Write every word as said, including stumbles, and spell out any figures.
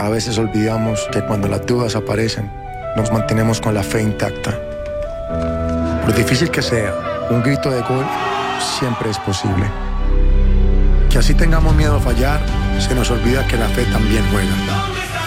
A veces olvidamos que cuando las dudas aparecen, nos mantenemos con la fe intacta. Por difícil que sea, un grito de gol siempre es posible. Que así tengamos miedo a fallar, se nos olvida que la fe también juega.